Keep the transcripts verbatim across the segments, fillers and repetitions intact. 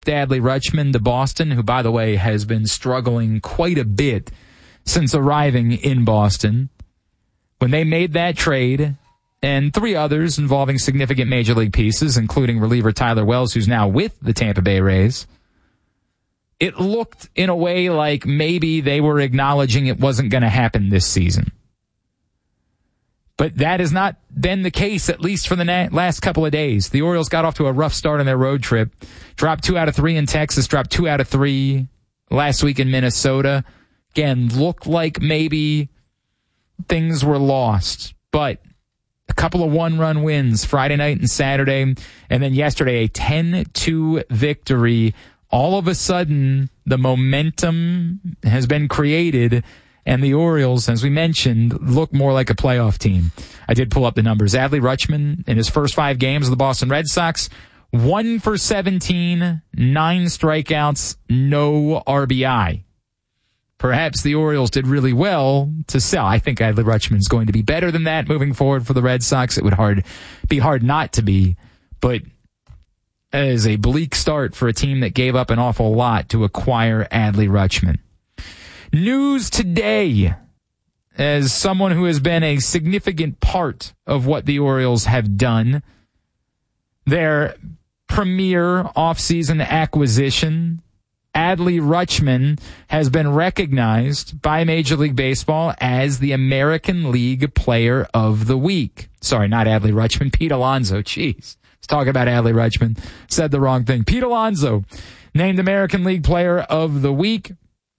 Adley Rutschman to Boston, who, by the way, has been struggling quite a bit since arriving in Boston. When they made that trade, and three others involving significant Major League pieces, including reliever Tyler Wells, who's now with the Tampa Bay Rays, it looked in a way like maybe they were acknowledging it wasn't going to happen this season. But that has not been the case, at least for the na- last couple of days. The Orioles got off to a rough start on their road trip. Dropped two out of three in Texas, dropped two out of three last week in Minnesota. Again, looked like maybe things were lost. But a couple of one-run wins Friday night and Saturday, and then yesterday a ten two victory. All of a sudden, the momentum has been created, and the Orioles, as we mentioned, look more like a playoff team. I did pull up the numbers. Adley Rutschman, in his first five games of the Boston Red Sox, one for seventeen, nine strikeouts, no R B I. Perhaps the Orioles did really well to sell. I think Adley Rutschman is going to be better than that moving forward for the Red Sox. It would hard be hard not to be, but as a bleak start for a team that gave up an awful lot to acquire Adley Rutschman. News today, as someone who has been a significant part of what the Orioles have done, their premier offseason acquisition, Adley Rutschman, has been recognized by Major League Baseball as the American League Player of the Week. Sorry, not Adley Rutschman, Pete Alonso. Jeez. I was talking about Adley Rutschman. Said the wrong thing. Pete Alonso, named American League Player of the Week.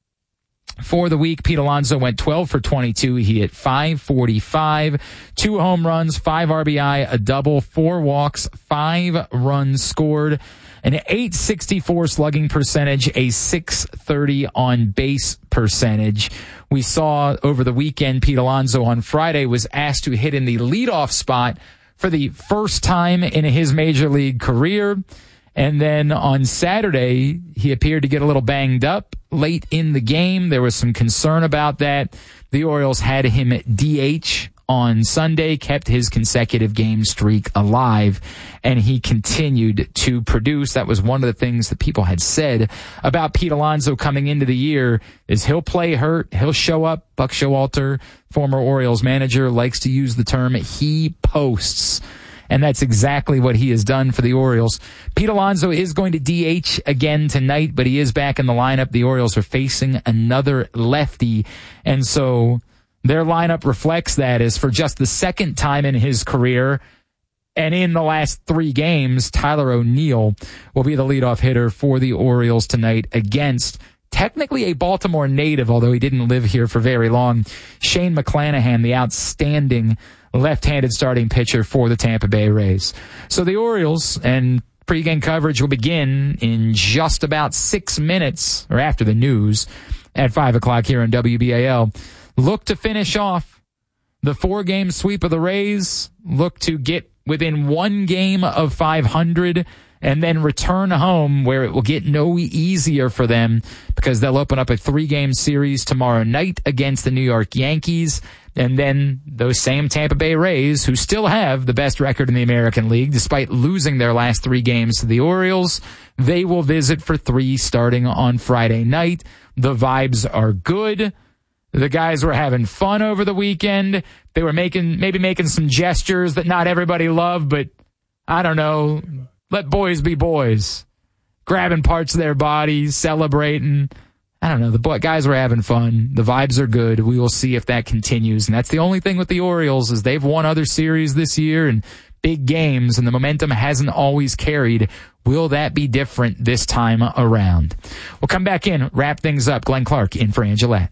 For the week, Pete Alonso went twelve for twenty-two. He hit five forty-five, two home runs, five R B I, a double, four walks, five runs scored, an eight sixty-four slugging percentage, a six thirty on base percentage. We saw over the weekend, Pete Alonso on Friday was asked to hit in the leadoff spot for the first time in his major league career. And then on Saturday, he appeared to get a little banged up late in the game. There was some concern about that. The Orioles had him at D H on Sunday, kept his consecutive game streak alive, and he continued to produce. That was one of the things that people had said about Pete Alonso coming into the year, is he'll play hurt, he'll show up. Buck Showalter, former Orioles manager, likes to use the term he posts. And that's exactly what he has done for the Orioles. Pete Alonso is going to D H again tonight, but he is back in the lineup. The Orioles are facing another lefty, and so their lineup reflects that, as for just the second time in his career, and in the last three games, Tyler O'Neill will be the leadoff hitter for the Orioles tonight against technically a Baltimore native, although he didn't live here for very long, Shane McClanahan, the outstanding left-handed starting pitcher for the Tampa Bay Rays. So the Orioles, and pregame coverage will begin in just about six minutes, or after the news, at five o'clock here on W B A L. Look to finish off the four-game sweep of the Rays, look to get within one game of five hundred, and then return home, where it will get no easier for them, because they'll open up a three-game series tomorrow night against the New York Yankees. And then those same Tampa Bay Rays, who still have the best record in the American League, despite losing their last three games to the Orioles, they will visit for three starting on Friday night. The vibes are good. The guys were having fun over the weekend. They were making, maybe making some gestures that not everybody loved, but I don't know. Let boys be boys. Grabbing parts of their bodies, celebrating. I don't know. The guys were having fun. The vibes are good. We will see if that continues. And that's the only thing with the Orioles, is they've won other series this year and big games, and the momentum hasn't always carried. Will that be different this time around? We'll come back in, wrap things up. Glenn Clark in for Angela.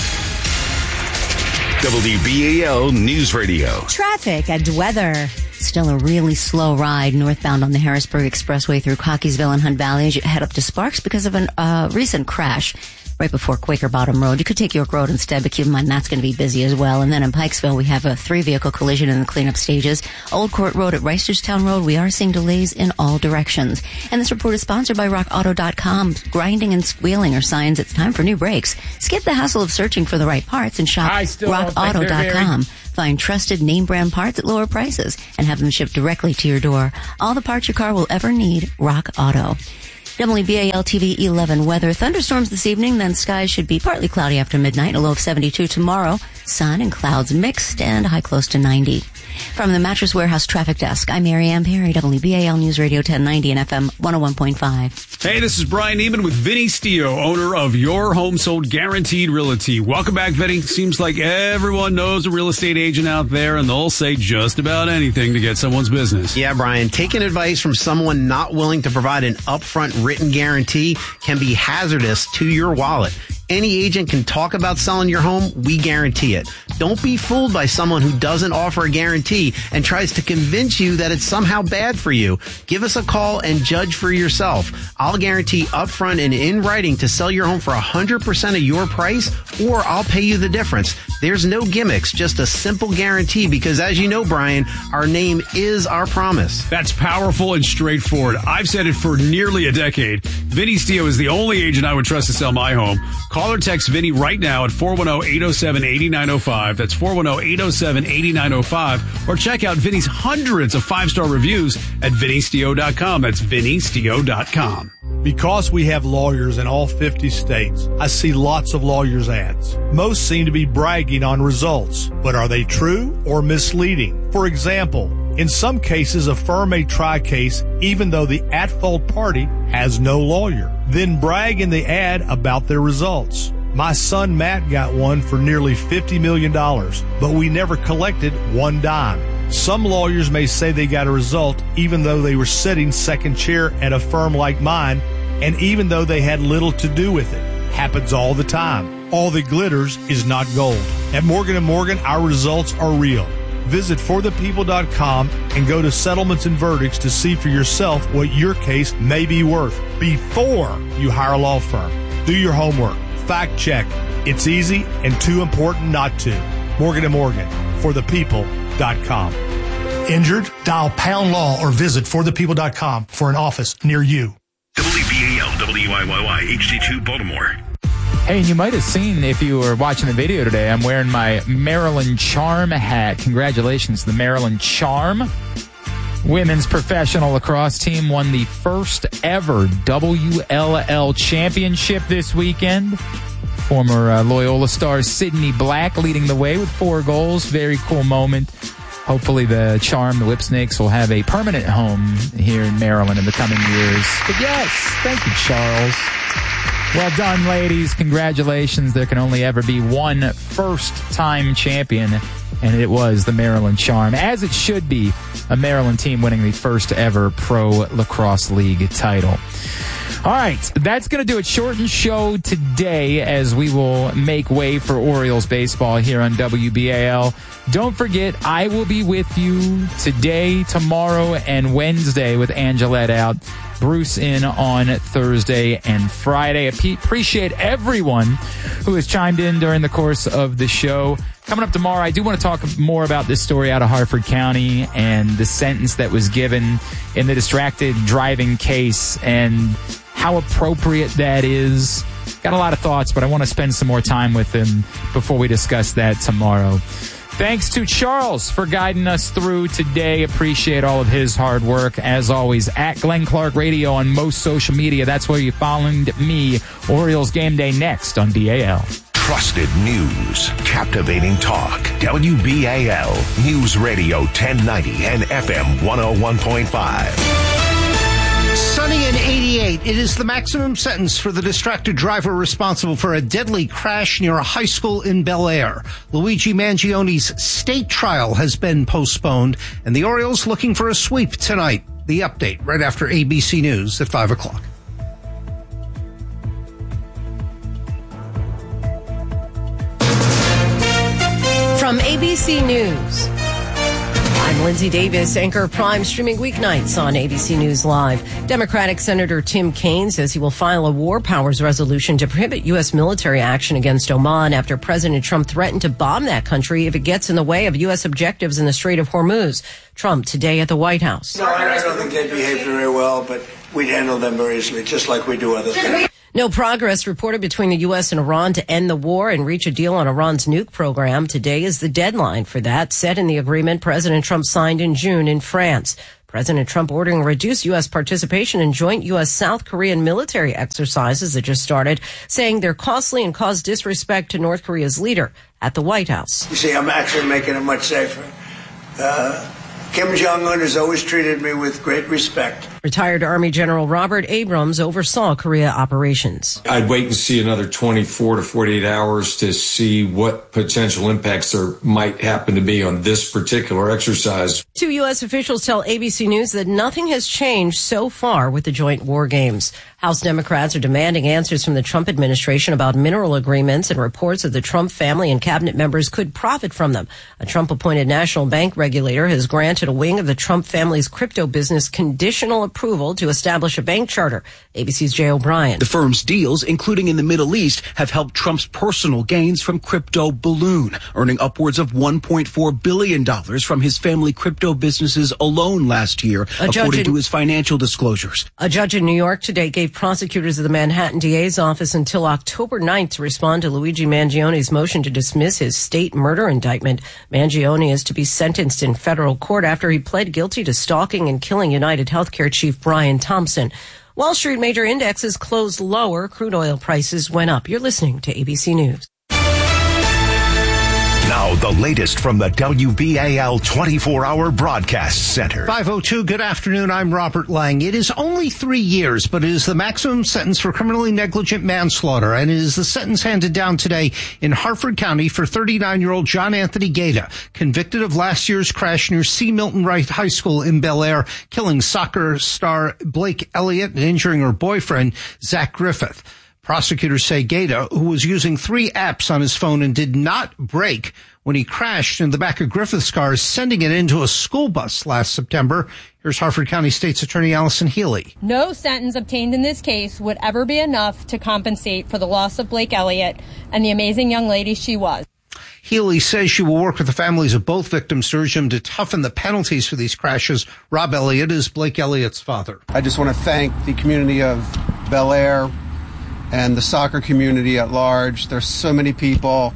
W B A L News Radio. Traffic and weather. Still a really slow ride northbound on the Harrisburg Expressway through Cockeysville and Hunt Valley as you head up to Sparks because of a uh, recent crash right before Quaker Bottom Road. You could take York Road instead, but keep in mind that's going to be busy as well. And then in Pikesville, we have a three-vehicle collision in the cleanup stages. Old Court Road at Reisterstown Road, we are seeing delays in all directions. And this report is sponsored by rock auto dot com. Grinding and squealing are signs it's time for new brakes. Skip the hassle of searching for the right parts and shop rock auto dot com. Find trusted name brand parts at lower prices and have them shipped directly to your door. All the parts your car will ever need, Rock Auto. W B A L T V eleven weather. Thunderstorms this evening, then skies should be partly cloudy after midnight, a low of seventy-two tomorrow. Sun and clouds mixed and high close to ninety. From the Mattress Warehouse Traffic Desk, I'm Mary Ann Perry, W B A L News Radio ten ninety and F M one oh one point five. Hey, this is Brian Neiman with Vinny Stio, owner of Your Home Sold Guaranteed Realty. Welcome back, Vinny. Seems like everyone knows a real estate agent out there, and they'll say just about anything to get someone's business. Yeah, Brian, taking advice from someone not willing to provide an upfront written guarantee can be hazardous to your wallet. Any agent can talk about selling your home. We guarantee it. Don't be fooled by someone who doesn't offer a guarantee and tries to convince you that it's somehow bad for you. Give us a call and judge for yourself. I'll guarantee upfront and in writing to sell your home for one hundred percent of your price, or I'll pay you the difference. There's no gimmicks, just a simple guarantee because, as you know, Brian, our name is our promise. That's powerful and straightforward. I've said it for nearly a decade. Vinny Stio is the only agent I would trust to sell my home. Call or text Vinny right now at four one zero, eight zero seven, eight nine zero five. That's four one zero, eight zero seven, eight nine zero five. Or check out Vinny's hundreds of five-star reviews at vinny stio dot com. That's vinny stio dot com. Because we have lawyers in all fifty states, I see lots of lawyers' ads. Most seem to be bragging on results, but are they true or misleading? For example, in some cases, a firm may try a case even though the at-fault party has no lawyer, then brag in the ad about their results. My son Matt got one for nearly fifty million dollars, but we never collected one dime. Some lawyers may say they got a result even though they were sitting second chair at a firm like mine, and even though they had little to do with it. Happens all the time. All that glitters is not gold. At Morgan and Morgan, our results are real. Visit for the people dot com and go to settlements and verdicts to see for yourself what your case may be worth before you hire a law firm. Do your homework. Fact check. It's easy and too important not to. Morgan and Morgan, for the people dot com. Injured? Dial pound law or visit for the people dot com for an office near you. W B A L W I Y Y H D two Baltimore. Hey, and you might have seen, if you were watching the video today, I'm wearing my Maryland Charm hat. Congratulations to the Maryland Charm. Women's professional lacrosse team won the first ever W L L championship this weekend. Former uh, Loyola star Sydney Black leading the way with four goals. Very cool moment. Hopefully the Charm, the Whipsnakes, will have a permanent home here in Maryland in the coming years. But yes, thank you, Charles. Well done, ladies. Congratulations. There can only ever be one first-time champion, and it was the Maryland Charm, as it should be, a Maryland team winning the first ever Pro Lacrosse League title. All right, that's going to do it. Shortened show today as we will make way for Orioles baseball here on W B A L. Don't forget, I will be with you today, tomorrow, and Wednesday with Angelette out. Bruce in on Thursday and Friday. I appreciate everyone who has chimed in during the course of the show. Coming up tomorrow, I do want to talk more about this story out of Harford County and the sentence that was given in the distracted driving case and how appropriate that is. Got a lot of thoughts, but I want to spend some more time with him before we discuss that tomorrow. Thanks to Charles for guiding us through today. Appreciate all of his hard work. As always, at Glenn Clark Radio on most social media. That's where you found me. Orioles Game Day next on B A L. Trusted news, captivating talk. W B A L News Radio ten ninety and F M one oh one point five. Sunny and eighty-eight. It is the maximum sentence for the distracted driver responsible for a deadly crash near a high school in Bel Air. Luigi Mangione's state trial has been postponed, and the Orioles looking for a sweep tonight. The update right after A B C News at five o'clock. From A B C News, I'm Lindsay Davis, anchor Prime, streaming weeknights on A B C News Live. Democratic Senator Tim Kaine says he will file a war powers resolution to prohibit U S military action against Oman after President Trump threatened to bomb that country if it gets in the way of U S objectives in the Strait of Hormuz. Trump today at the White House. No, I don't think they behaved very well, but we'd handle them very easily, just like we do other things. No progress reported between the U S and Iran to end the war and reach a deal on Iran's nuke program. Today is the deadline for that, set in the agreement President Trump signed in June in France. President Trump ordering reduced U S participation in joint U S South Korean military exercises that just started, saying they're costly and cause disrespect to North Korea's leader at the White House. You see, I'm actually making it much safer. Uh, Kim Jong-un has always treated me with great respect. Retired Army General Robert Abrams oversaw Korea operations. I'd wait and see another twenty-four to forty-eight hours to see what potential impacts there might happen to be on this particular exercise. Two U S officials tell A B C News that nothing has changed so far with the joint war games. House Democrats are demanding answers from the Trump administration about mineral agreements and reports that the Trump family and cabinet members could profit from them. A Trump-appointed national bank regulator has granted a wing of the Trump family's crypto business conditional approval to establish a bank charter. A B C's Jay O'Brien. The firm's deals, including in the Middle East, have helped Trump's personal gains from crypto balloon, earning upwards of one point four billion dollars from his family crypto businesses alone last year, according in, to his financial disclosures. A judge in New York today gave prosecutors of the Manhattan D A's office until October ninth to respond to Luigi Mangione's motion to dismiss his state murder indictment. Mangione is to be sentenced in federal court after he pled guilty to stalking and killing United Healthcare chief Brian Thompson. Wall Street major indexes closed lower. Crude oil prices went up. You're listening to A B C News. Now, the latest from the W B A L twenty-four hour Broadcast Center. five oh two, good afternoon. I'm Robert Lang. It is only three years, but it is the maximum sentence for criminally negligent manslaughter, and it is the sentence handed down today in Harford County for thirty-nine-year-old John Anthony Gaeta, convicted of last year's crash near C. Milton Wright High School in Bel Air, killing soccer star Blake Elliott and injuring her boyfriend, Zach Griffith. Prosecutors say Gaeta, who was using three apps on his phone and did not brake when he crashed in the back of Griffith's car, sending it into a school bus last September. Here's Harford County State's Attorney Allison Healy. No sentence obtained in this case would ever be enough to compensate for the loss of Blake Elliott and the amazing young lady she was. Healy says she will work with the families of both victims to urge them to toughen the penalties for these crashes. Rob Elliott is Blake Elliott's father. I just want to thank the community of Bel Air and the soccer community at large. There's so many people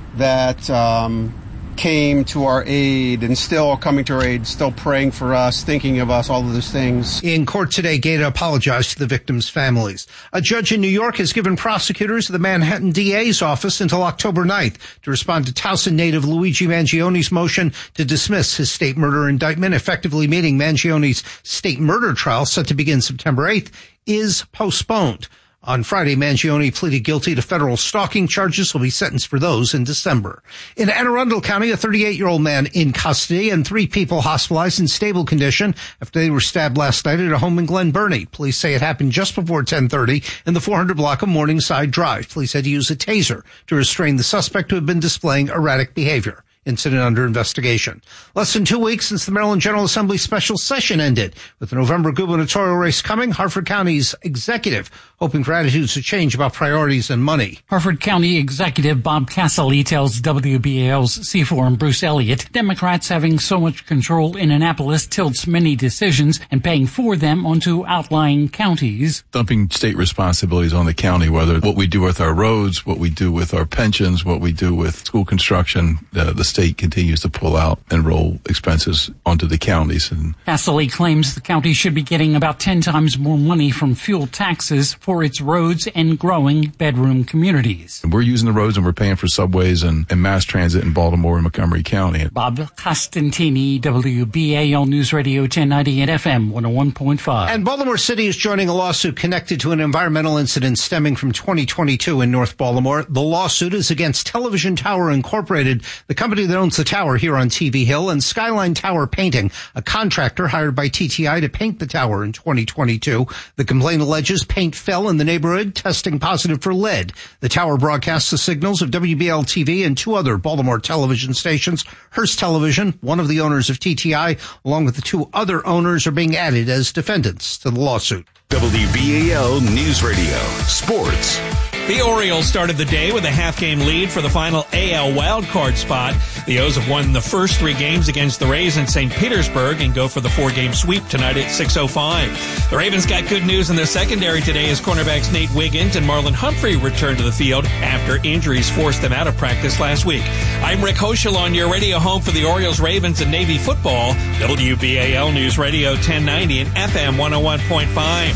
that um, came to our aid and still are coming to our aid, still praying for us, thinking of us, all of those things. In court today, Gaeta apologized to the victims' families. A judge in New York has given prosecutors of the Manhattan D A's office until October ninth to respond to Towson native Luigi Mangione's motion to dismiss his state murder indictment, effectively meaning Mangione's state murder trial, set to begin September eighth, is postponed. On Friday, Mangione pleaded guilty to federal stalking charges. Will be sentenced for those in December. In Anne Arundel County, a thirty-eight-year-old man in custody and three people hospitalized in stable condition after they were stabbed last night at a home in Glen Burnie. Police say it happened just before ten thirty in the four hundred block of Morningside Drive. Police had to use a taser to restrain the suspect who had been displaying erratic behavior. Incident under investigation. Less than two weeks since the Maryland General Assembly special session ended. With the November gubernatorial race coming, Harford County's executive hoping for attitudes to change about priorities and money. Harford County Executive Bob Cassily tells W B A L's C four and Bruce Elliott, Democrats having so much control in Annapolis tilts many decisions and paying for them onto outlying counties. Dumping state responsibilities on the county, whether what we do with our roads, what we do with our pensions, what we do with school construction, uh, the state continues to pull out and roll expenses onto the counties. And Cassily claims the county should be getting about ten times more money from fuel taxes for its roads and growing bedroom communities. And we're using the roads and we're paying for subways and, and mass transit in Baltimore and Montgomery County. Bob Costantini, W B A L News Radio ten ninety and F M one oh one point five. And Baltimore City is joining a lawsuit connected to an environmental incident stemming from twenty twenty-two in North Baltimore. The lawsuit is against Television Tower Incorporated, the company that owns the tower here on T V Hill, and Skyline Tower Painting, a contractor hired by T T I to paint the tower in twenty twenty-two. The complaint alleges paint fell in the neighborhood, testing positive for lead. The tower broadcasts the signals of W B L T V and two other Baltimore television stations. Hearst Television, one of the owners of T T I, along with the two other owners, are being added as defendants to the lawsuit. W B A L News Radio Sports. The Orioles started the day with a half-game lead for the final A L wildcard spot. The O's have won the first three games against the Rays in Saint Petersburg and go for the four-game sweep tonight at six oh five. The Ravens got good news in the secondary today as cornerbacks Nate Wiggins and Marlon Humphrey returned to the field after injuries forced them out of practice last week. I'm Rick Hoschel on your radio home for the Orioles, Ravens, and Navy football. W B A L News Radio ten ninety and F M one oh one point five.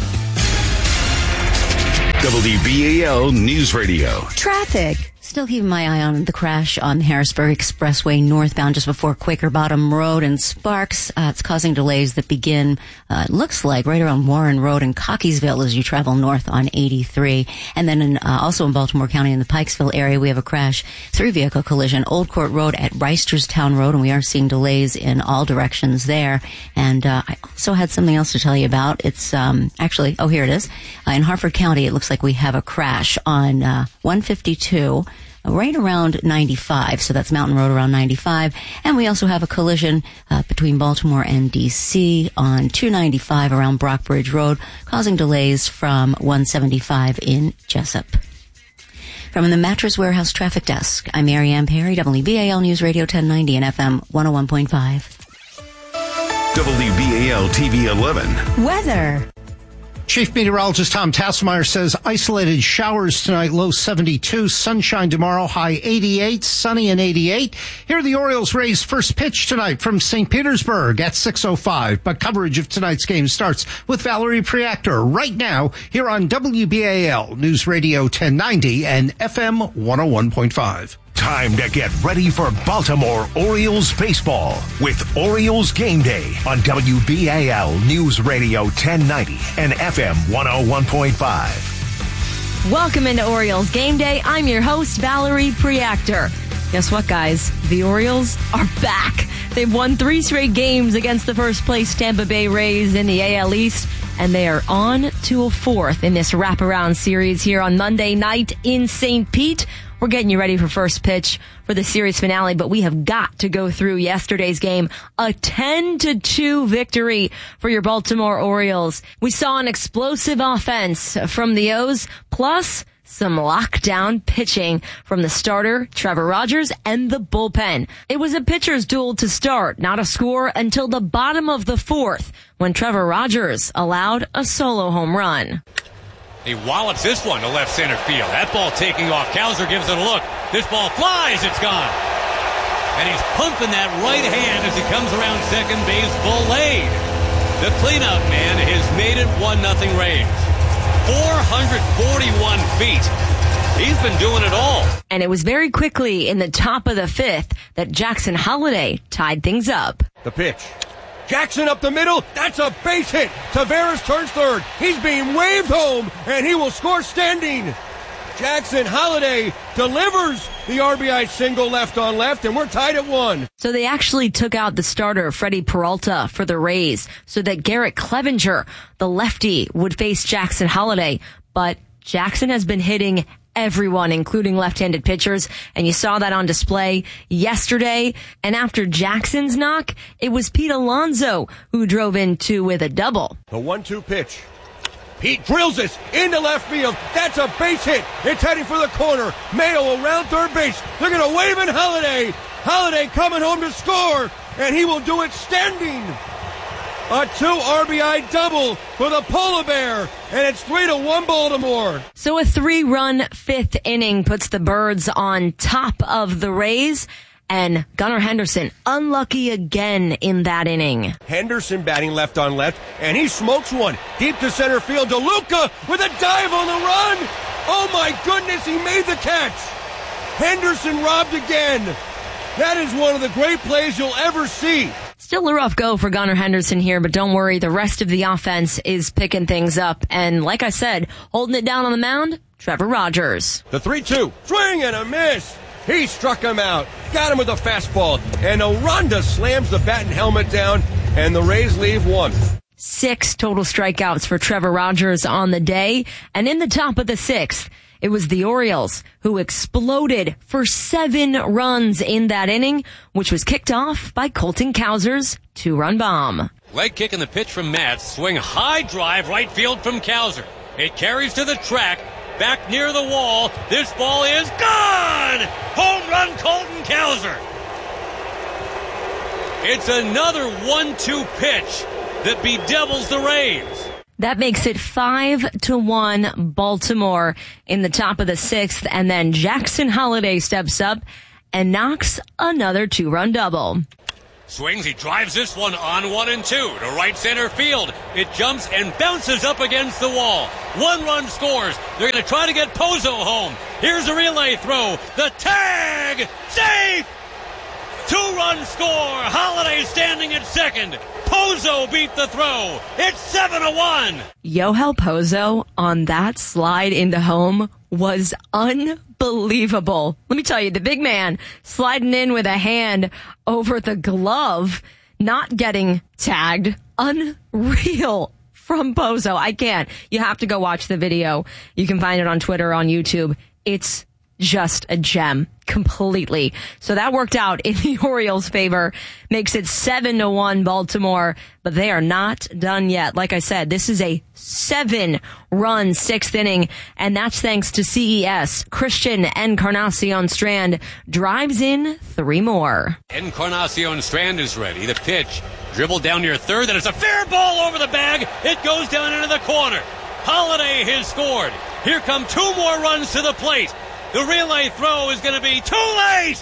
W B A L News Radio. Traffic. Still keeping my eye on the crash on the Harrisburg Expressway northbound just before Quaker Bottom Road and Sparks. Uh, it's causing delays that begin, uh, it looks like, right around Warren Road in Cockeysville as you travel north on eighty-three. And then in, uh, also in Baltimore County in the Pikesville area, we have a crash, three-vehicle collision, Old Court Road at Reisterstown Road, and we are seeing delays in all directions there. And uh, I also had something else to tell you about. It's um, actually, oh, here it is. Uh, in Harford County, it looks like we have a crash on uh, one fifty-two. Right around ninety-five, so that's Mountain Road around ninety-five. And we also have a collision uh, between Baltimore and D C on two ninety-five around Brockbridge Road, causing delays from one seventy-five in Jessup. From the Mattress Warehouse Traffic Desk, I'm Mary Ann Perry, W B A L News Radio ten ninety and F M one oh one point five. W B A L T V eleven. Weather. Chief Meteorologist Tom Tasselmeyer says isolated showers tonight, low seventy-two, sunshine tomorrow, high eighty-eight, sunny and eighty-eight. Here are the Orioles Rays first pitch tonight from Saint Petersburg at six oh five. But coverage of tonight's game starts with Valerie Priactor right now here on W B A L News Radio ten ninety and F M one oh one point five. Time to get ready for Baltimore Orioles baseball with Orioles Game Day on W B A L News Radio ten ninety and F M one oh one point five. Welcome into Orioles Game Day. I'm your host, Valerie Priactor. Guess what, guys? The Orioles are back. They've won three straight games against the first place Tampa Bay Rays in the A L East, and they are on to a fourth in this wraparound series here on Monday night in Saint Pete. We're getting you ready for first pitch for the series finale, but we have got to go through yesterday's game. A ten to two victory for your Baltimore Orioles. We saw an explosive offense from the O's, plus some lockdown pitching from the starter, Trevor Rogers, and the bullpen. It was a pitcher's duel to start, not a score until the bottom of the fourth, when Trevor Rogers allowed a solo home run. He wallops this one to left center field. That ball taking off. Cowser gives it a look. This ball flies. It's gone. And he's pumping that right hand as he comes around second base. Bolade, the cleanup man, has made it one nothing Rays. four hundred forty-one feet. He's been doing it all. And it was very quickly in the top of the fifth that Jackson Holliday tied things up. The pitch. Jackson up the middle. That's a base hit. Taveras turns third. He's being waved home, and he will score standing. Jackson Holliday delivers the R B I single left on left, and we're tied at one. So they actually took out the starter, Freddie Peralta, for the Rays, so that Garrett Clevenger, the lefty, would face Jackson Holliday. But Jackson has been hitting everyone, including left-handed pitchers, and you saw that on display yesterday. And after Jackson's knock, it was Pete Alonso who drove in two with a double. The one two pitch. Pete drills this into left field. That's a base hit. It's heading for the corner. Mayo around third base. They're going to wave in Holliday. Holliday coming home to score, and he will do it standing. A two R B I double for the Polar Bear, and it's three to one Baltimore. So a three-run fifth inning puts the Birds on top of the Rays, and Gunnar Henderson unlucky again in that inning. Henderson batting left on left, and he smokes one deep to center field. DeLuca with a dive on the run. Oh my goodness, he made the catch. Henderson robbed again. That is one of the great plays you'll ever see. Still a rough go for Gunnar Henderson here, but don't worry, the rest of the offense is picking things up. And like I said, holding it down on the mound, Trevor Rogers. The three two, swing and a miss. He struck him out, got him with a fastball, and Aranda slams the bat and helmet down, and the Rays leave one. Six total strikeouts for Trevor Rogers on the day, and in the top of the sixth, it was the Orioles who exploded for seven runs in that inning, which was kicked off by Colton Cowser's two-run bomb. Leg kick in the pitch from Matz. Swing high drive right field from Cowser. It carries to the track. back near the wall. This ball is gone! Home run, Colton Cowser. It's another one two pitch that bedevils the Rays. That makes it five to one Baltimore in the top of the sixth, and then Jackson Holliday steps up and knocks another two-run double. Swings, he drives this one on one and two to right center field. It jumps and bounces up against the wall. One run scores. They're going to try to get Pozo home. Here's a relay throw. The tag! Safe! Two-run score. Holliday standing at second. Pozo beat the throw. It's seven to one. Yohel Pozo on that slide into home was unbelievable. Let me tell you, the big man sliding in with a hand over the glove, not getting tagged. Unreal from Pozo. I can't. You have to go watch the video. You can find it on Twitter, on YouTube. It's just a gem completely. So that worked out in the Orioles' favor, makes it seven to one Baltimore, but they are not done yet. Like I said, this is a seven run sixth inning, and that's thanks to C E S. Christian Encarnacion Strand drives in three more. Encarnacion Strand is ready. The pitch dribbled down near third, and it's a fair ball over the bag. It goes down into the corner. Holiday has scored. Here come two more runs to the plate. The relay throw is going to be too late.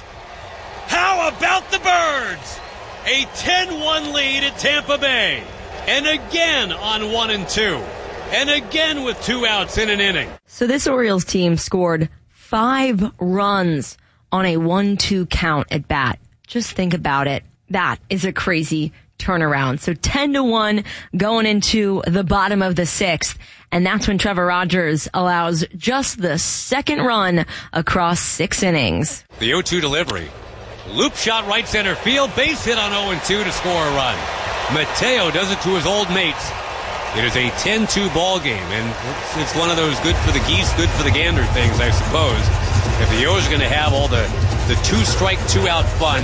How about the Birds? A ten one lead at Tampa Bay. And again on one and two. And again with two outs in an inning. So this Orioles team scored five runs on a one two count at bat. Just think about it. That is a crazy turnaround. So ten to one going into the bottom of the sixth. And that's when Trevor Rogers allows just the second run across six innings. The oh two delivery. Loop shot right center field. Base hit on oh and two to score a run. Mateo does it to his old mates. It is a ten two ball game. And it's, it's one of those good for the geese, good for the gander things, I suppose. If the O's are going to have all the, the two strike, two out fun,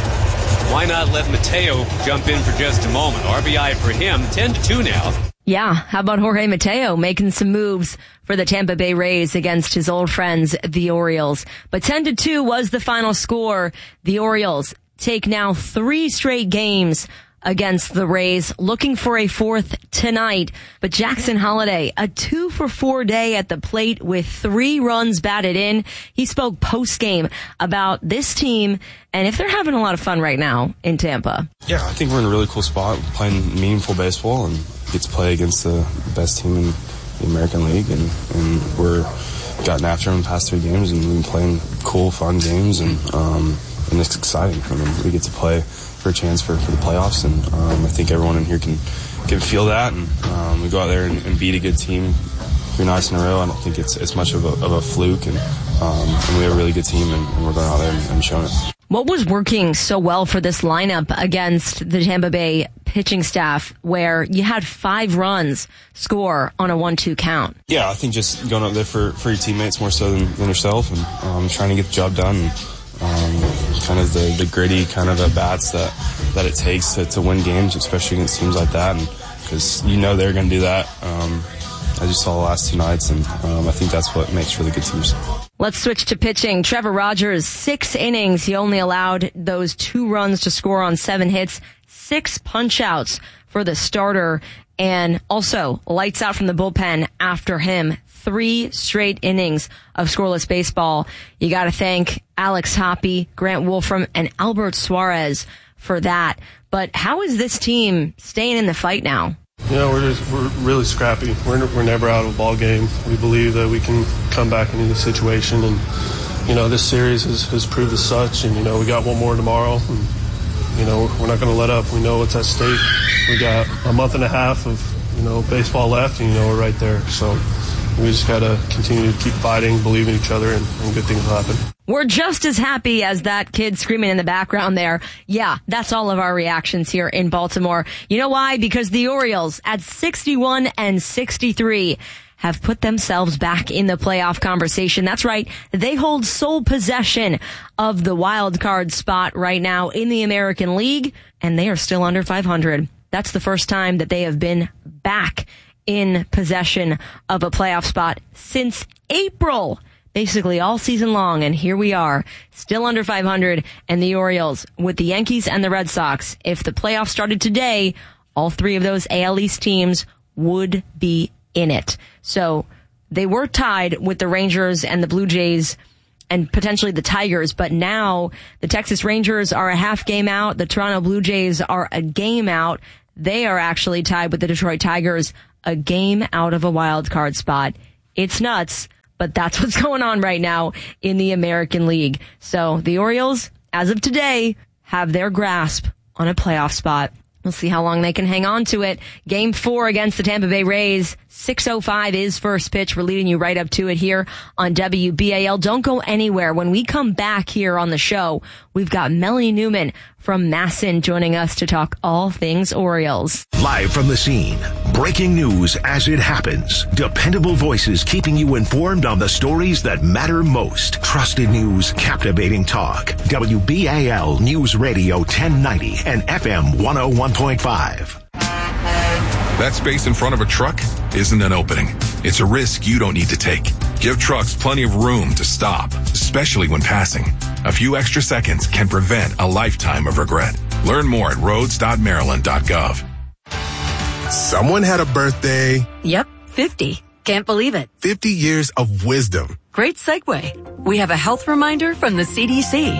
why not let Mateo jump in for just a moment? R B I for him, ten to two now. Yeah, how about Jorge Mateo making some moves for the Tampa Bay Rays against his old friends, the Orioles. But ten to two was the final score. The Orioles take now three straight games against the Rays, looking for a fourth tonight. But Jackson Holliday, a two for four day at the plate with three runs batted in. He spoke post-game about this team and if they're having a lot of fun right now in Tampa. Yeah, I think we're in a really cool spot, playing meaningful baseball and get to play against the best team in the American League. And, and we're gotten after them the past three games and we've been playing cool, fun games. And, um, and it's exciting. I mean, we get to play for a chance for, for the playoffs, and um, I think everyone in here can can feel that, and um, we go out there and, and beat a good team three nights in a row. I don't think it's it's much of a, of a fluke, and, um, and we have a really good team, and, and we're going out there and, and showing it. What was working so well for this lineup against the Tampa Bay pitching staff, where you had five runs score on a one two count? Yeah, I think just going out there for, for your teammates more so than, than yourself, and um, trying to get the job done. And, Um, kind of the, the gritty kind of at bats that, that it takes to, to win games, especially against teams like that, and because you know they're going to do that. Um, as you saw the last two nights, and um, I think that's what makes really good teams. Let's switch to pitching. Trevor Rogers, six innings. He only allowed those two runs to score on seven hits, six punch-outs for the starter, and also lights out from the bullpen after him. Three straight innings of scoreless baseball. You got to thank Alex Hoppe, Grant Wolfram, and Albert Suarez for that. But how is this team staying in the fight now? You know, we're just, we're really scrappy. We're we're never out of a ball game. We believe that we can come back into the situation, and you know this series has, has proved as such. And you know we got one more tomorrow. And, you know we're not going to let up. We know what's at stake. We got a month and a half of you know baseball left, and you know we're right there. So. We just got to continue to keep fighting, believe in each other, and, and good things will happen. We're just as happy as that kid screaming in the background there. Yeah, that's all of our reactions here in Baltimore. You know why? Because the Orioles at sixty-one and sixty-three have put themselves back in the playoff conversation. That's right. They hold sole possession of the wild card spot right now in the American League, and they are still under five hundred. That's the first time that they have been back in possession of a playoff spot since April, basically all season long. And here we are, still under five hundred, and the Orioles with the Yankees and the Red Sox. If the playoffs started today, all three of those A L East teams would be in it. So they were tied with the Rangers and the Blue Jays and potentially the Tigers, but now the Texas Rangers are a half game out. The Toronto Blue Jays are a game out. They are actually tied with the Detroit Tigers, a game out of a wild card spot. It's nuts, but that's what's going on right now in the American League. So the Orioles, as of today, have their grasp on a playoff spot. We'll see how long they can hang on to it. Game four against the Tampa Bay Rays. six oh five is first pitch. We're leading you right up to it here on W B A L. Don't go anywhere. When we come back here on the show, we've got Melanie Newman from Masson joining us to talk all things Orioles. Live from the scene. Breaking news as it happens. Dependable voices keeping you informed on the stories that matter most. Trusted news, captivating talk. W B A L News Radio ten ninety and F M one oh one point five. That space in front of a truck isn't an opening. It's a risk you don't need to take. Give trucks plenty of room to stop, especially when passing. A few extra seconds can prevent a lifetime of regret. Learn more at roads dot maryland dot gov. Someone had a birthday. Yep, fifty. Can't believe it. fifty years of wisdom. Great segue. We have a health reminder from the C D C.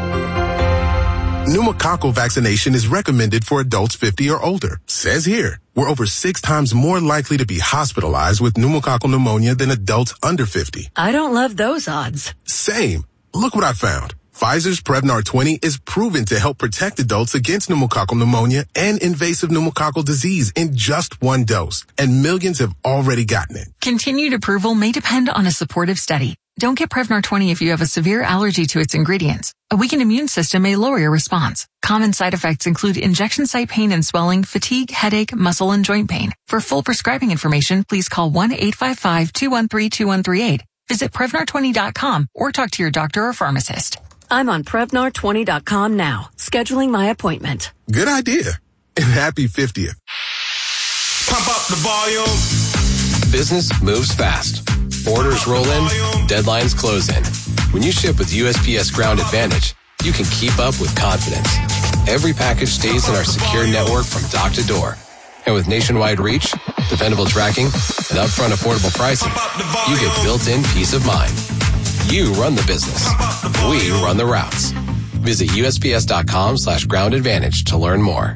Pneumococcal vaccination is recommended for adults fifty or older. Says here, we're over six times more likely to be hospitalized with pneumococcal pneumonia than adults under fifty. I don't love those odds. Same. Look what I found. Pfizer's Prevnar twenty is proven to help protect adults against pneumococcal pneumonia and invasive pneumococcal disease in just one dose. And millions have already gotten it. Continued approval may depend on a supportive study. Don't get Prevnar twenty if you have a severe allergy to its ingredients. A weakened immune system may lower your response. Common side effects include injection site pain and swelling, fatigue, headache, muscle, and joint pain. For full prescribing information, please call one eight five five, two one three, two one three eight. Visit Prevnar twenty dot com or talk to your doctor or pharmacist. I'm on Prevnar twenty dot com now, scheduling my appointment. Good idea. And happy fiftieth. Pump up the volume. Business moves fast. Orders roll in, deadlines close in. When you ship with U S P S Ground Advantage, you can keep up with confidence. Every package stays in our secure network from dock to door. And with nationwide reach, dependable tracking, and upfront affordable pricing, you get built-in peace of mind. You run the business. We run the routes. Visit U S P S dot com slash ground advantage to learn more.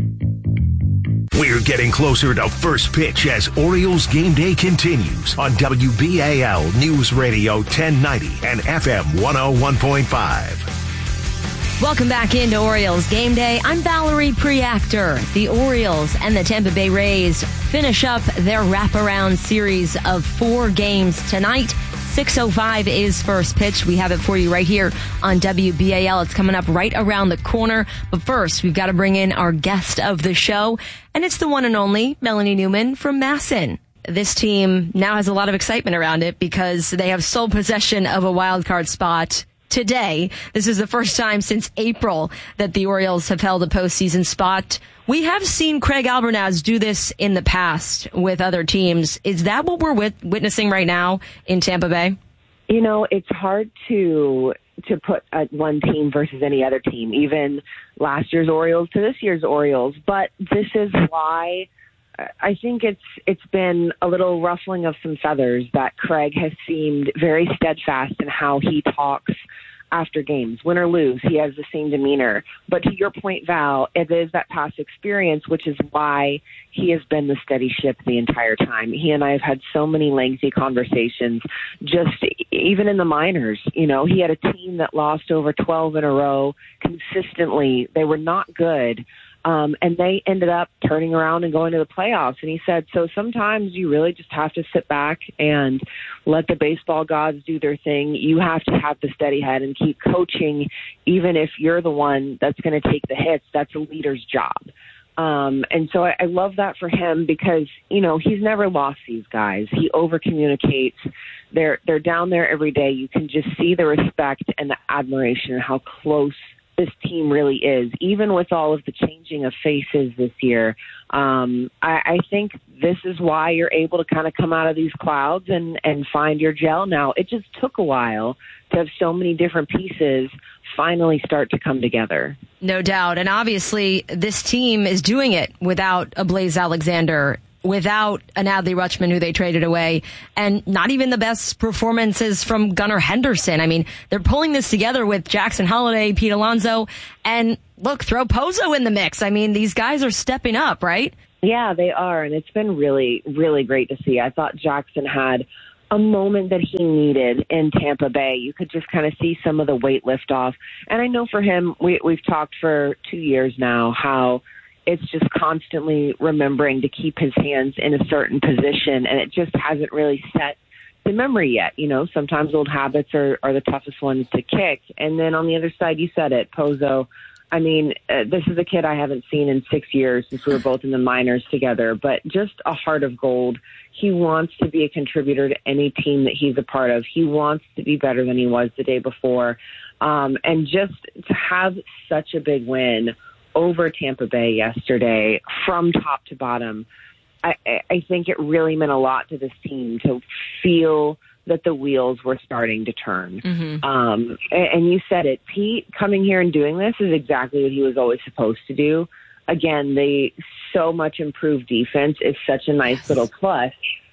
We're getting closer to first pitch as Orioles game day continues on W B A L News Radio ten ninety and F M one oh one point five. Welcome back into Orioles Game Day. I'm Valerie Preactor. The Orioles and the Tampa Bay Rays finish up their wraparound series of four games tonight. six oh five is first pitch. We have it for you right here on W B A L. It's coming up right around the corner. But first, we've got to bring in our guest of the show, and it's the one and only Melanie Newman from Masson. This team now has a lot of excitement around it because they have sole possession of a wild card spot today. This is the first time since April that the Orioles have held a postseason spot. We have seen Craig Albernaz do this in the past with other teams. Is that what we're wit- witnessing right now in Tampa Bay? You know, it's hard to to put uh, one team versus any other team, even last year's Orioles to this year's Orioles. But this is why I think it's it's been a little ruffling of some feathers that Craig has seemed very steadfast in how he talks after games. Win or lose, he has the same demeanor. But to your point, Val, it is that past experience, which is why he has been the steady ship the entire time. He and I have had so many lengthy conversations, just even in the minors. You know, he had a team that lost over twelve in a row consistently. They were not good. Um, and they ended up turning around and going to the playoffs. And he said, so sometimes you really just have to sit back and let the baseball gods do their thing. You have to have the steady head and keep coaching, even if you're the one that's going to take the hits. That's a leader's job. Um, and so I, I love that for him because, you know, he's never lost these guys. He over-communicates. They're, they're down there every day. You can just see the respect and the admiration and how close this team really is, even with all of the changing of faces this year. Um, I, I think this is why you're able to kind of come out of these clouds and, and find your gel now. It just took a while to have so many different pieces finally start to come together. No doubt. And obviously, this team is doing it without a Blaze Alexander, without an Adley Rutschman, who they traded away, and not even the best performances from Gunnar Henderson. I mean, they're pulling this together with Jackson Holliday, Pete Alonso, and look, throw Pozo in the mix. I mean, these guys are stepping up, right? Yeah, they are, and it's been really, really great to see. I thought Jackson had a moment that he needed in Tampa Bay. You could just kind of see some of the weight lift off. And I know for him, we, we've talked for two years now how it's just constantly remembering to keep his hands in a certain position, and it just hasn't really set the memory yet. You know, sometimes old habits are, are the toughest ones to kick. And then on the other side, you said it, Pozo. I mean, uh, this is a kid I haven't seen in six years since we were both in the minors together, but just a heart of gold. He wants to be a contributor to any team that he's a part of. He wants to be better than he was the day before. Um, and just to have such a big win over Tampa Bay yesterday from top to bottom, I, I think it really meant a lot to this team to feel that the wheels were starting to turn. Mm-hmm. Um, and, and you said it, Pete coming here and doing this is exactly what he was always supposed to do. Again, the so much improved defense is such a nice yes. little plus.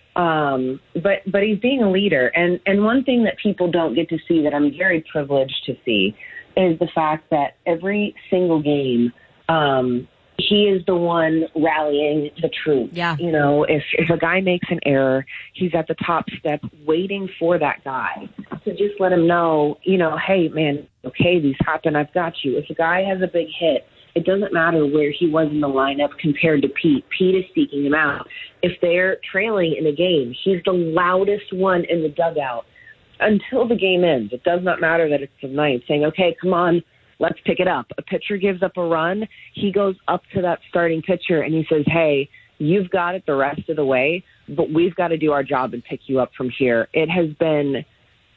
Um, but, but he's being a leader. And, and one thing that people don't get to see that I'm very privileged to see is the fact that every single game, um, he is the one rallying the troops. Yeah. You know, if, if a guy makes an error, he's at the top step waiting for that guy to just let him know, you know, hey, man, okay, these happen. I've got you. If a guy has a big hit, it doesn't matter where he was in the lineup compared to Pete. Pete is seeking him out. If they're trailing in a game, he's the loudest one in the dugout until the game ends. It does not matter that it's the ninth, saying, okay, come on, let's pick it up. A pitcher gives up a run. He goes up to that starting pitcher and he says, hey, you've got it the rest of the way, but we've got to do our job and pick you up from here. It has been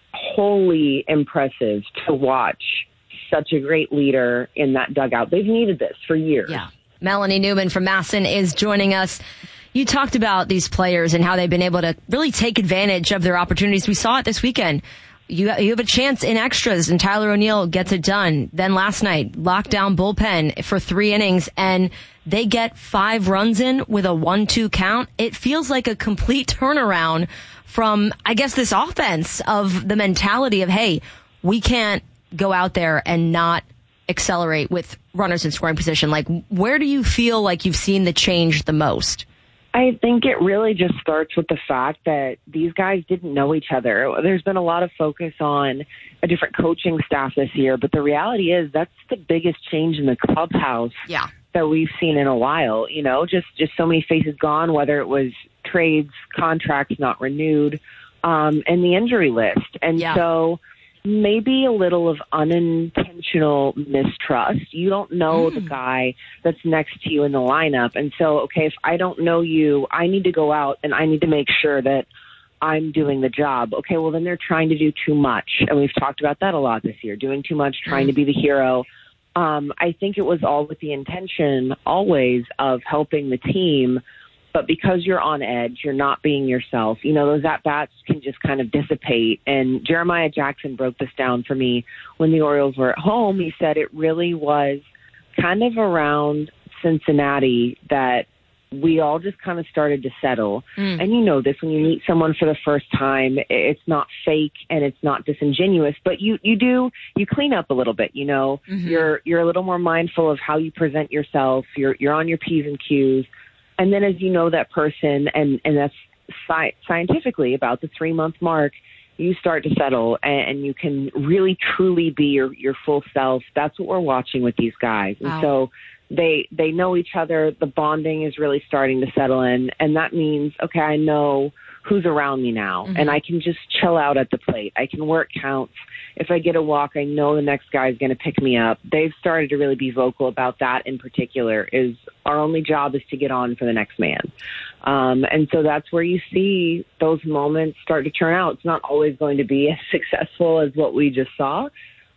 wholly impressive to watch such a great leader in that dugout. They've needed this for years. Yeah. Melanie Newman from Masson is joining us. You talked about these players and how they've been able to really take advantage of their opportunities. We saw it this weekend. You you have a chance in extras, and Tyler O'Neill gets it done. Then last night, lockdown bullpen for three innings, and they get five runs in with a one two count. It feels like a complete turnaround from, I guess, this offense of the mentality of, hey, we can't go out there and not accelerate with runners in scoring position. Like, where do you feel like you've seen the change the most? I think it really just starts with the fact that these guys didn't know each other. There's been a lot of focus on a different coaching staff this year, but the reality is that's the biggest change in the clubhouse yeah. that we've seen in a while. You know, just, just so many faces gone, whether it was trades, contracts not renewed, um, and the injury list. And yeah. so maybe a little of unintentional mistrust. You don't know mm. the guy that's next to you in the lineup. And so, okay, if I don't know you, I need to go out and I need to make sure that I'm doing the job. Okay, well, then they're trying to do too much. And we've talked about that a lot this year, doing too much, trying mm. to be the hero. Um, I think it was all with the intention always of helping the team. But because you're on edge, you're not being yourself. You know, those at-bats can just kind of dissipate. And Jeremiah Jackson broke this down for me when the Orioles were at home. He said it really was kind of around Cincinnati that we all just kind of started to settle. Mm. And you know this, when you meet someone for the first time, it's not fake and it's not disingenuous, but you, you do, you clean up a little bit, you know. Mm-hmm. You're you're a little more mindful of how you present yourself. You're you're on your P's and Q's. And then as you know that person, and, and that's sci- scientifically about the three-month mark, you start to settle and, and you can really, truly be your, your full self. That's what we're watching with these guys. Wow. And so they they know each other. The bonding is really starting to settle in. And that means, okay, I know who's around me now. Mm-hmm. And I can just chill out at the plate. I can work counts. If I get a walk, I know the next guy is going to pick me up. They've started to really be vocal about that in particular, is our only job is to get on for the next man. Um, and so that's where you see those moments start to turn out. It's not always going to be as successful as what we just saw,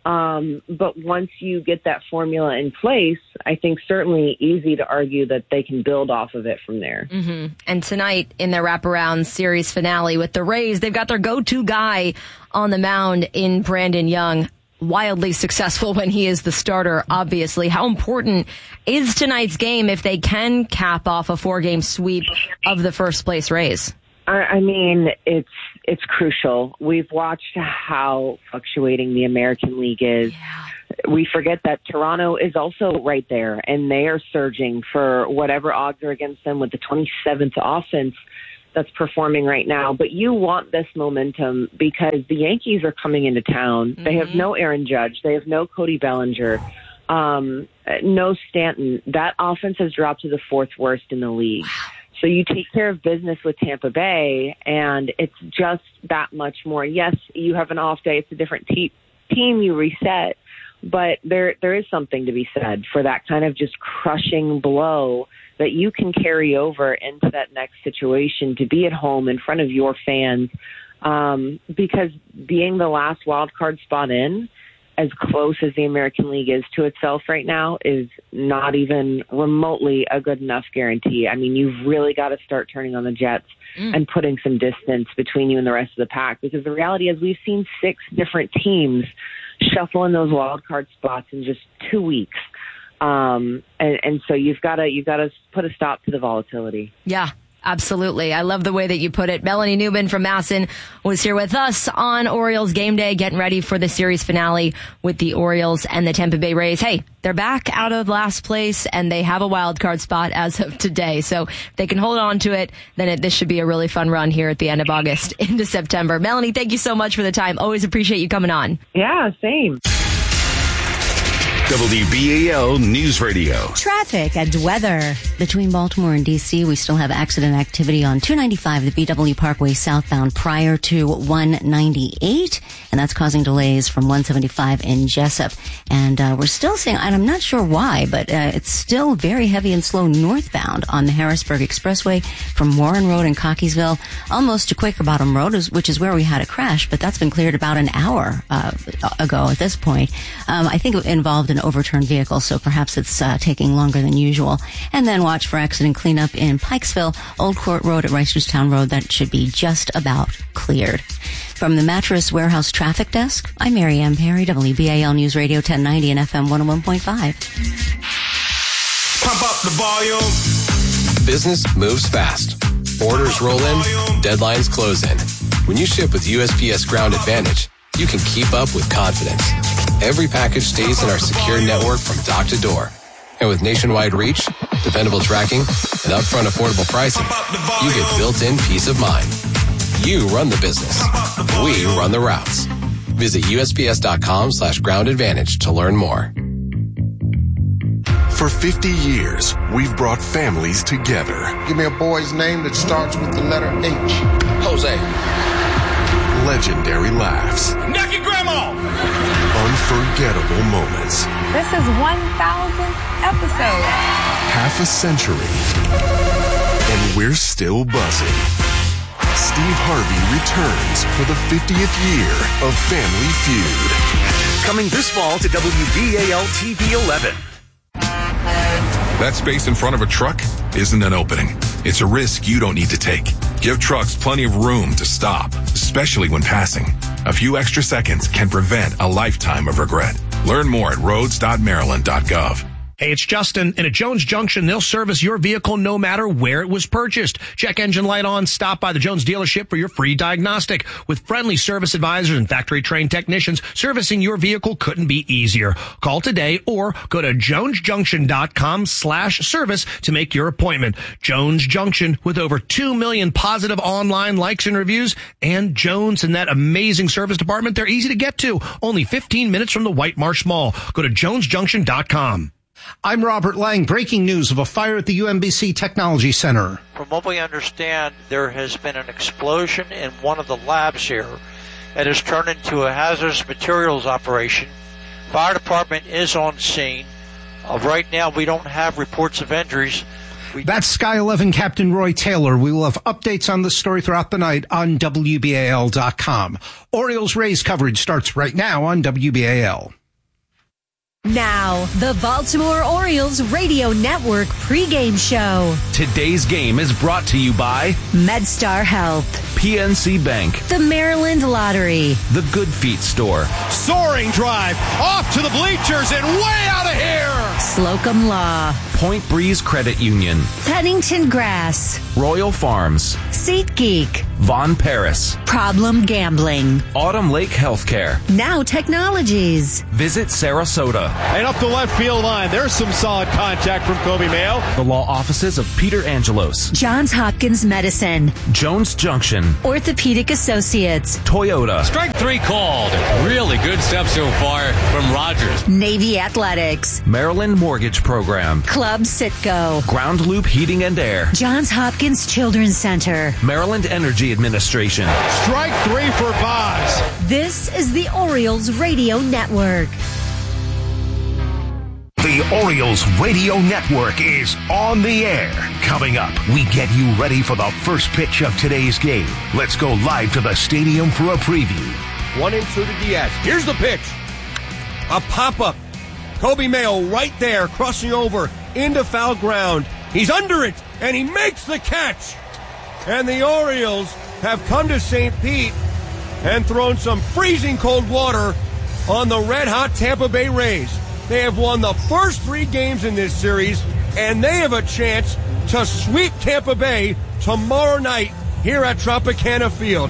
Um, but once you get that formula in place, I think certainly easy to argue that they can build off of it from there. Mm-hmm. And tonight in their wraparound series finale with the Rays, they've got their go-to guy on the mound in Brandon Young. Wildly successful when he is the starter, obviously. How important is tonight's game if they can cap off a four-game sweep of the first-place Rays? I mean, it's it's crucial. We've watched how fluctuating the American League is. Yeah. We forget that Toronto is also right there, and they are surging for whatever odds are against them with the twenty-seventh offense that's performing right now. But you want this momentum because the Yankees are coming into town. Mm-hmm. They have no Aaron Judge. They have no Cody Bellinger. Um, no Stanton. That offense has dropped to the fourth worst in the league. Wow. So you take care of business with Tampa Bay, and it's just that much more. Yes, you have an off day. It's a different te- team. You reset. But there there is something to be said for that kind of just crushing blow that you can carry over into that next situation to be at home in front of your fans. Um, because being the last wild card spot in, as close as the American League is to itself right now, is not even remotely a good enough guarantee. I mean, you've really got to start turning on the jets mm. and putting some distance between you and the rest of the pack, because the reality is we've seen six different teams shuffle in those wild card spots in just two weeks. Um, and, and so you've got to you've got to put a stop to the volatility. Yeah. Absolutely. I love the way that you put it. Melanie Newman from Masson was here with us on Orioles Game Day, getting ready for the series finale with the Orioles and the Tampa Bay Rays. Hey, they're back out of last place, and they have a wild card spot as of today. So if they can hold on to it, then it, this should be a really fun run here at the end of August into September. Melanie, thank you so much for the time. Always appreciate you coming on. Yeah, same. W B A L News Radio. Traffic and weather. Between Baltimore and D C, we still have accident activity on two ninety-five, the B W Parkway southbound prior to one ninety-eight, and that's causing delays from one seventy-five in Jessup. And uh, we're still seeing, and I'm not sure why, but uh, it's still very heavy and slow northbound on the Harrisburg Expressway from Warren Road in Cockeysville almost to Quaker Bottom Road, which is where we had a crash, but that's been cleared about an hour uh, ago at this point. Um, I think it involved an overturned vehicle, so perhaps it's uh, taking longer than usual. And then watch for accident cleanup in Pikesville, Old Court Road at Reisterstown Road. That should be just about cleared. From the Mattress Warehouse Traffic Desk, I'm Mary Ann Perry, W B A L News Radio ten ninety and F M one oh one point five. Pump up the volume. Business moves fast. Orders roll in, deadlines close in. When you ship with U S P S Ground Advantage, you can keep up with confidence. Every package stays in our secure network from dock to door. And with nationwide reach, dependable tracking, and upfront affordable pricing, you get built-in peace of mind. You run the business. We run the routes. Visit U S P S dot com slash ground advantage to learn more. For fifty years, we've brought families together. Give me a boy's name that starts with the letter H. Jose. Legendary laughs. Naked Grandma! Unforgettable moments. This is one thousandth episode. Half a century. And we're still buzzing. Steve Harvey returns for the fiftieth year of Family Feud. Coming this fall to W B A L T V eleven. That space in front of a truck isn't an opening. It's a risk you don't need to take. Give trucks plenty of room to stop, especially when passing. A few extra seconds can prevent a lifetime of regret. Learn more at roads dot maryland dot gov. Hey, it's Justin. And at Jones Junction, they'll service your vehicle no matter where it was purchased. Check engine light on. Stop by the Jones dealership for your free diagnostic. With friendly service advisors and factory-trained technicians, servicing your vehicle couldn't be easier. Call today or go to jones junction dot com slash service to make your appointment. Jones Junction, with over two million positive online likes and reviews, and Jones and that amazing service department, they're easy to get to. Only fifteen minutes from the White Marsh Mall. Go to jones junction dot com. I'm Robert Lang. Breaking news of a fire at the U M B C Technology Center. From what we understand, there has been an explosion in one of the labs here that has turned into a hazardous materials operation. Fire department is on scene. Uh, right now, we don't have reports of injuries. We That's Sky eleven Captain Roy Taylor. We will have updates on the story throughout the night on W B A L dot com. Orioles Rays coverage starts right now on W B A L. Now, the Baltimore Orioles Radio Network pregame show. Today's game is brought to you by MedStar Health, P N C Bank, the Maryland Lottery, the Good Feet Store, Soaring drive off to the bleachers and way out of here. Slocum Law, Point Breeze Credit Union, Pennington Grass, Royal Farms, SeatGeek, Von Paris, Problem Gambling, Autumn Lake Healthcare, Now Technologies. Visit Sarasota. And up the left field line, there's some solid contact from Kobe Mayo. The law offices of Peter Angelos, Johns Hopkins Medicine, Jones Junction, Orthopedic Associates, Toyota. Strike three called. Really good stuff so far from Rogers. Navy Athletics, Maryland Mortgage Program, Club Sitco, Ground Loop Heating and Air, Johns Hopkins Children's Center, Maryland Energy Administration. Strike three for Boz. This is the Orioles Radio Network. The Orioles Radio Network is on the air. Coming up, we get you ready for the first pitch of today's game. Let's go live to the stadium for a preview. One and two to Diaz. Here's the pitch. A pop-up. Kobe Mayo right there, crossing over into foul ground. He's under it, and he makes the catch. And the Orioles have come to Saint Pete and thrown some freezing cold water on the red-hot Tampa Bay Rays. They have won the first three games in this series, and they have a chance to sweep Tampa Bay tomorrow night here at Tropicana Field.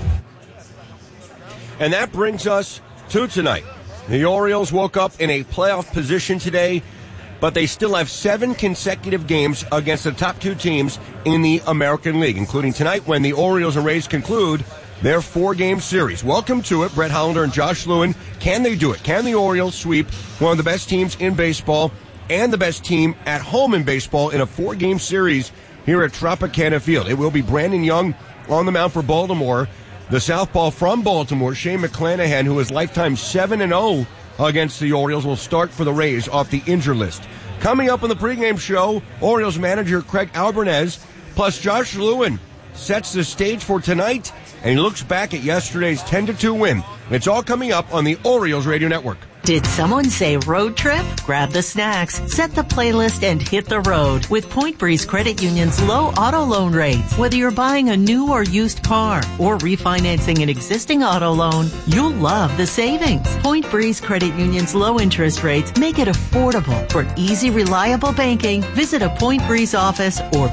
And that brings us to tonight. The Orioles woke up in a playoff position today, but they still have seven consecutive games against the top two teams in the American League, including tonight when the Orioles and Rays conclude their four-game series. Welcome to it, Brett Hollander and Josh Lewin. Can they do it? Can the Orioles sweep one of the best teams in baseball and the best team at home in baseball in a four-game series here at Tropicana Field? It will be Brandon Young on the mound for Baltimore. The southpaw from Baltimore, Shane McClanahan, who is lifetime seven and oh against the Orioles, will start for the Rays off the injured list. Coming up on the pregame show, Orioles manager Craig Albernez plus Josh Lewin sets the stage for tonight, and he looks back at yesterday's ten to two win. It's all coming up on the Orioles Radio Network. Did someone say road trip? Grab the snacks, set the playlist, and hit the road with Point Breeze Credit Union's low auto loan rates. Whether you're buying a new or used car or refinancing an existing auto loan, you'll love the savings. Point Breeze Credit Union's low interest rates make it affordable. For easy, reliable banking, visit a Point Breeze office or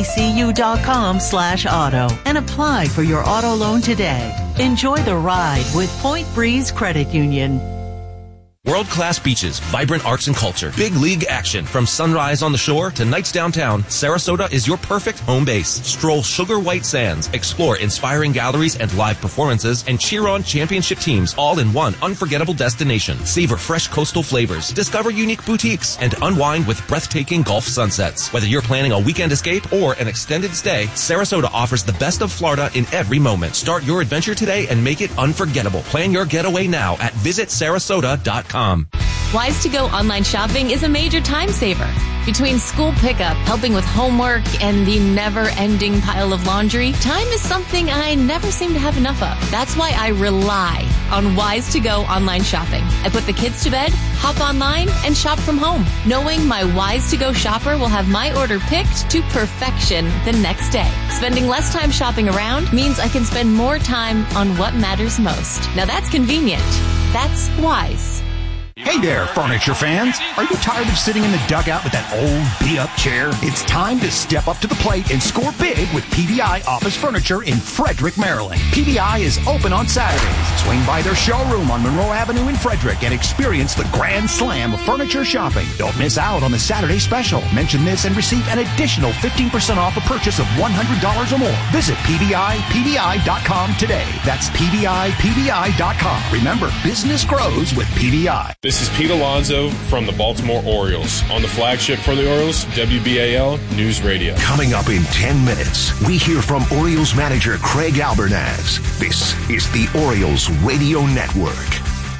pbcu.com slash auto and apply for your auto loan today. Enjoy the ride with Point Breeze Credit Union. World-class beaches, vibrant arts and culture, big league action. From sunrise on the shore to nights downtown, Sarasota is your perfect home base. Stroll Sugar White Sands, explore inspiring galleries and live performances, and cheer on championship teams all in one unforgettable destination. Savor fresh coastal flavors, discover unique boutiques, and unwind with breathtaking Gulf sunsets. Whether you're planning a weekend escape or an extended stay, Sarasota offers the best of Florida in every moment. Start your adventure today and make it unforgettable. Plan your getaway now at visit sarasota dot com. Wise to Go online shopping is a major time saver. Between school pickup, helping with homework, and the never-ending pile of laundry, time is something I never seem to have enough of. That's why I rely on Wise to Go online shopping. I put the kids to bed, hop online, and shop from home, knowing my Wise to Go shopper will have my order picked to perfection the next day. Spending less time shopping around means I can spend more time on what matters most. Now that's convenient. That's Wise. Hey there, furniture fans. Are you tired of sitting in the dugout with that old beat-up chair? It's time to step up to the plate and score big with P V I Office Furniture in Frederick, Maryland. P V I is open on Saturdays. Swing by their showroom on Monroe Avenue in Frederick and experience the grand slam of furniture shopping. Don't miss out on the Saturday special. Mention this and receive an additional fifteen percent off a purchase of one hundred dollars or more. Visit P V I P V I dot com today. That's P V I P V I dot com. Remember, business grows with P V I. This is Pete Alonso from the Baltimore Orioles on the flagship for the Orioles, W B A L News Radio. Coming up in ten minutes, we hear from Orioles manager Craig Albernaz. This is the Orioles Radio Network.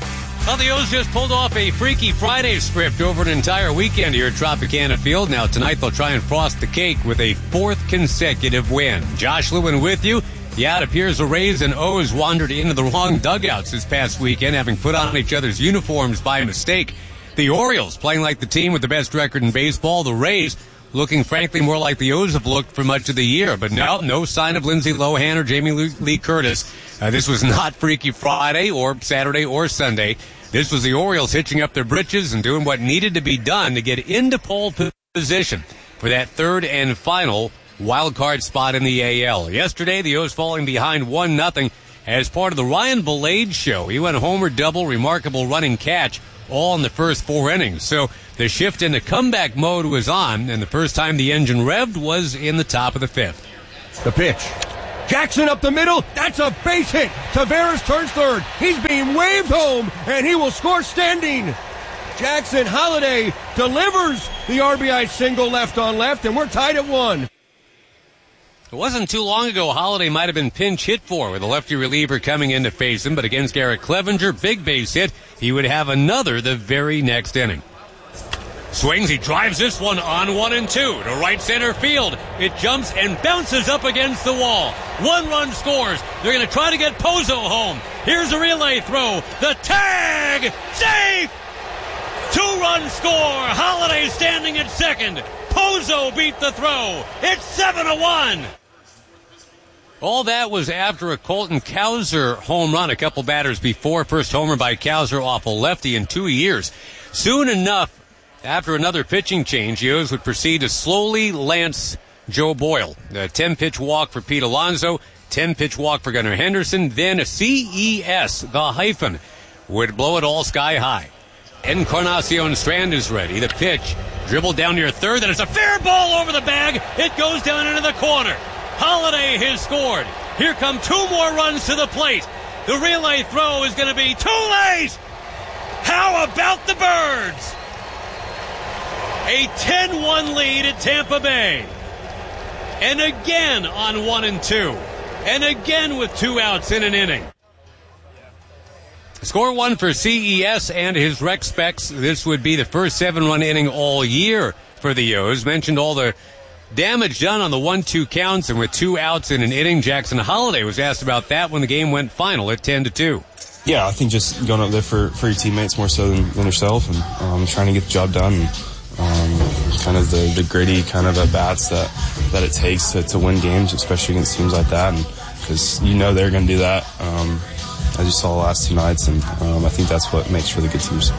Well, the O's just pulled off a Freaky Friday script over an entire weekend here at Tropicana Field. Now, tonight they'll try and frost the cake with a fourth consecutive win. Josh Lewin with you. Yeah, it appears the Rays and O's wandered into the wrong dugouts this past weekend, having put on each other's uniforms by mistake. The Orioles playing like the team with the best record in baseball. The Rays looking, frankly, more like the O's have looked for much of the year. But no, no sign of Lindsay Lohan or Jamie Lee Curtis. Uh, this was not Freaky Friday or Saturday or Sunday. This was the Orioles hitching up their britches and doing what needed to be done to get into pole position for that third and final wild card spot in the A L. Yesterday, the O's falling behind one nothing as part of the Ryan Ballade show. He went homer, double, remarkable running catch, all in the first four innings. So the shift into comeback mode was on, and the first time the engine revved was in the top of the fifth. The pitch. Jackson up the middle. That's a base hit. Taveras turns third. He's being waved home, and he will score standing. Jackson Holliday delivers the R B I single left on left, and we're tied at one. It wasn't too long ago Holliday might have been pinch hit for with a lefty reliever coming in to face him, but against Garrett Clevenger, big base hit, he would have another the very next inning. Swings, he drives this one on one and two to right center field. It jumps and bounces up against the wall. One run scores. They're going to try to get Pozo home. Here's a relay throw. The tag! Safe! Two-run score. Holliday standing at second. Pozo beat the throw. It's seven to one. All that was after a Colton Cowser home run a couple batters before. First homer by Cowser off a lefty in two years. Soon enough, after another pitching change, the O's would proceed to slowly lance Joe Boyle. A ten-pitch walk for Pete Alonso, ten-pitch walk for Gunnar Henderson, then a C E S, the hyphen, would blow it all sky high. Encarnacion Strand is ready. The pitch, dribbled down near third, and it's a fair ball over the bag. It goes down into the corner. Holliday has scored. Here come two more runs to the plate. The relay throw is going to be too late. How about the Birds? A ten one lead at Tampa Bay. And again on one and two. And again with two outs in an inning. Score one for C E S and his rec specs. This would be the first seven-run inning all year for the O's. Mentioned all the damage done on the one two counts, and with two outs in an inning, Jackson Holliday was asked about that when the game went final at ten to two. Yeah, I think just going up there for, for your teammates more so than, than yourself, and um, trying to get the job done. And, um, kind of the, the gritty kind of at-bats that, that it takes to, to win games, especially against teams like that, and because you know they're going to do that. Um, as you saw the last two nights, and um, I think that's what makes for the good teams.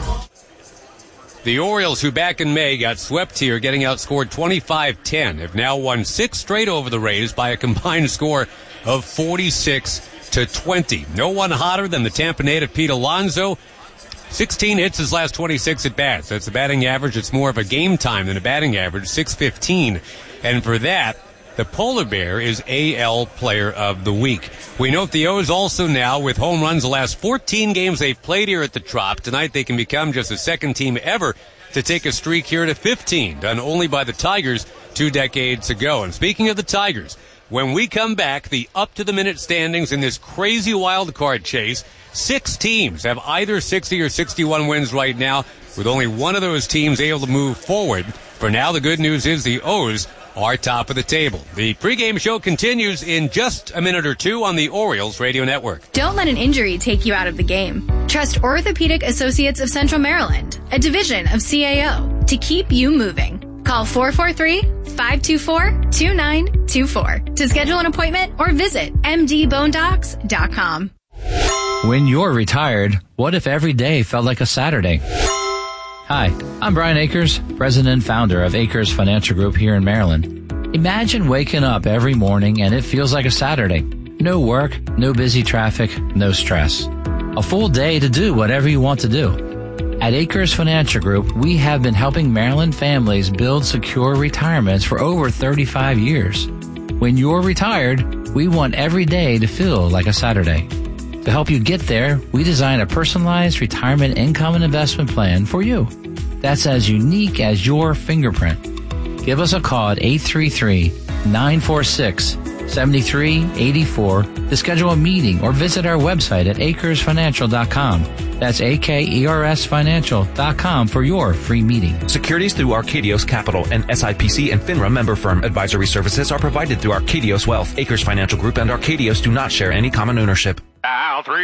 The Orioles, who back in May got swept here, getting outscored twenty-five ten, have now won six straight over the Rays by a combined score of forty-six to twenty. No one hotter than the Tampa native Pete Alonso. sixteen hits his last twenty-six at bats. That's the batting average. It's more of a game time than a batting average, six fifteen. And for that, the Polar Bear is A L Player of the Week. We note the O's also now, with home runs the last fourteen games they've played here at the Trop. Tonight they can become just the second team ever to take a streak here to fifteen, done only by the Tigers two decades ago. And speaking of the Tigers, when we come back, the up-to-the-minute standings in this crazy wild card chase, six teams have either sixty or sixty-one wins right now, with only one of those teams able to move forward. For now, the good news is the O's are top of the table. The pregame show continues in just a minute or two on the Orioles Radio Network. Don't let an injury take you out of the game. Trust Orthopedic Associates of Central Maryland, a division of C A O, to keep you moving. Call four four three, five two four, two nine two four to schedule an appointment or visit m d bone docs dot com. When you're retired, what if every day felt like a Saturday? Hi, I'm Brian Akers, president and founder of Akers Financial Group here in Maryland. Imagine waking up every morning and it feels like a Saturday. No work, no busy traffic, no stress. A full day to do whatever you want to do. At Akers Financial Group, we have been helping Maryland families build secure retirements for over thirty-five years. When you're retired, we want every day to feel like a Saturday. To help you get there, we design a personalized retirement income and investment plan for you. That's as unique as your fingerprint. Give us a call at eight three three, nine four six, seven three eight four to schedule a meeting or visit our website at acres financial dot com. That's A K E R S financial dot com for your free meeting. Securities through Arcadios Capital, an S I P C and FINRA member firm. Advisory services are provided through Arcadios Wealth. Acres Financial Group and Arcadios do not share any common ownership. Now three.